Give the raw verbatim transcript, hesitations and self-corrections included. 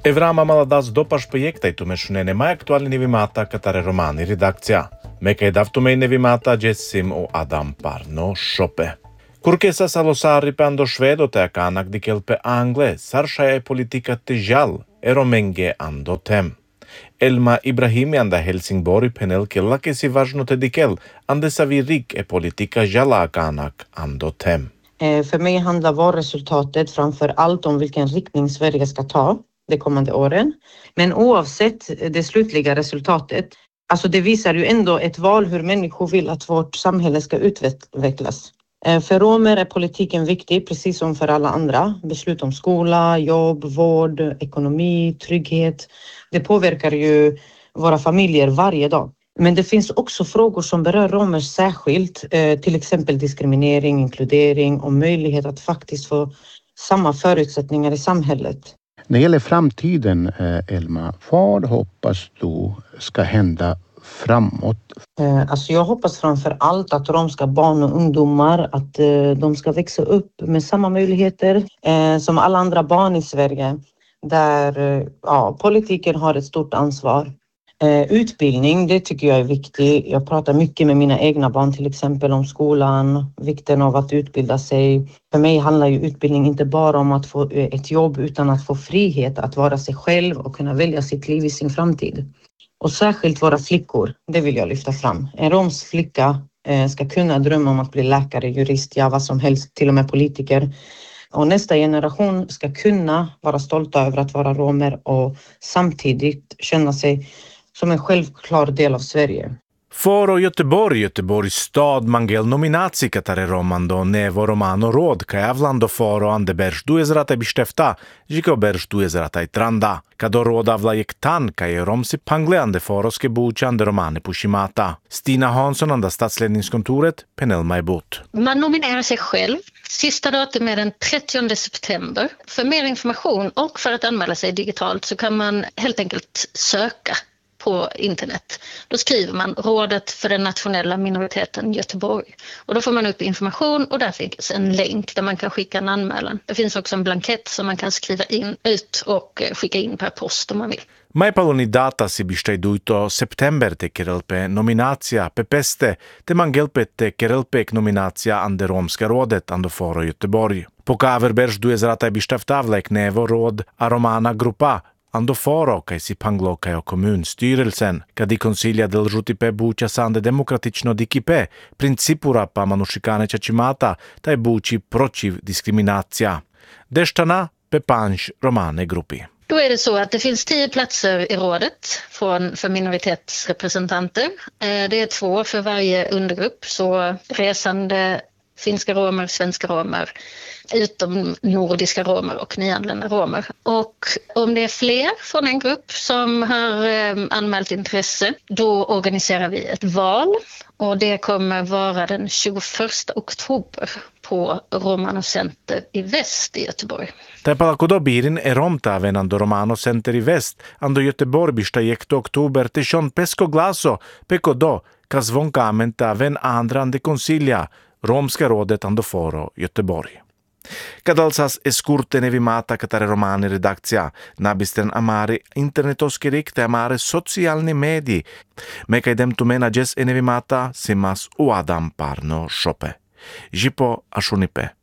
Еврама маладас допаш проекта тумешуне немає актуальні невимата катаре романи редакція. Мека давтуме невимата Джессим о Адам Парно шопе. Куркеса салосари пандо шведо те канак дикелпе англе саршая политика тежал ероменге андо тем. Elma Ibrahimi anda Helsingborg penel kella ke si важно te dikel ande savirik e politika jala kanak ando tem. För mig handlar valresultatet framför allt om vilken riktning Sverige ska ta de kommande åren. Men oavsett det slutliga resultatet, alltså det visar ju ändå ett val hur människor vill att vårt samhälle ska utvecklas. För romer är politiken viktig, precis som för alla andra. Beslut om skola, jobb, vård, ekonomi, trygghet. Det påverkar ju våra familjer varje dag. Men det finns också frågor som berör romer särskilt, till exempel diskriminering, inkludering och möjlighet att faktiskt få samma förutsättningar i samhället. När det gäller framtiden, Elma, vad hoppas du ska hända framåt? Alltså jag hoppas framför allt att romska barn och ungdomar att de ska växa upp med samma möjligheter som alla andra barn i Sverige. Där ja, politiken har ett stort ansvar. Utbildning, det tycker jag är viktigt. Jag pratar mycket med mina egna barn till exempel om skolan, vikten av att utbilda sig. För mig handlar ju utbildning inte bara om att få ett jobb utan att få frihet att vara sig själv och kunna välja sitt liv i sin framtid. Och särskilt våra flickor, det vill jag lyfta fram. En romsk flicka ska kunna drömma om att bli läkare, jurist, ja vad som helst, till och med politiker. Och nästa generation ska kunna vara stolta över att vara romer och samtidigt känna sig som en självklar del av Sverige. Foro Göteborg, Göteborgs stad mangel nominaci katare romando nevo romano rod kajavlando foro ande berš duezrata bištefta, žiko berš duezrata i tranda. Kado roda vlajek tan kaj romsi pangle ande foroske buče ande romane pushimata. Stina Hansson ande statsledningskontoret, Penel Majbot. Man nominerar sig själv. Sista datum är den trettionde september. För mer information och för att anmäla sig digitalt så kan man helt enkelt söka på internet. Då skriver man Rådet för den nationella minoriteten Göteborg. Och då får man upp information och där finns en länk där man kan skicka en anmälan. Det finns också en blankett som man kan skriva in ut och skicka in per post om man vill. Majpaloni data si bištaj dujto september te kerelpe nominacija pepeste te mangelpe te kerelpe nominacija ande romska rådet ando foro Göteborg. Po kaverberš duezrata bištavtavlek nevo råd a romana grupa ando foro kaj si panglo kaj o kommunstyrelsen, kadi konsilja del žutipe buča sande demokratično dikipe, principura pa manušikane čačimata, taj buči pročiv diskriminacija. Deštana pepanš romane grupi. Då är det så att det finns tio platser i rådet från, för minoritetsrepresentanter. Det är två för varje undergrupp, så resande finska romer, svenska romer, utom nordiska romer och nyanlända romer. Och om det är fler från en grupp som har eh, anmält intresse, då organiserar vi ett val. Och det kommer vara den tjugoförsta oktober på Romano Center i väst i Göteborg. Täpalakodo birin är romtaven ando Romano Center i väst, ando Göteborg bista jekto oktober te shon pesko glaso, pekodo, kazvonka amentaven andra ande konsilja, Romska rådet ando foro Göteborg. Kadalsas eskurte nevimata katare romani redakcija, nabistren amare internetoskerik te amare socialni mediji, meka idem tumena jes e nevimata simas u Adam Parno šope. Žipo ašunipe.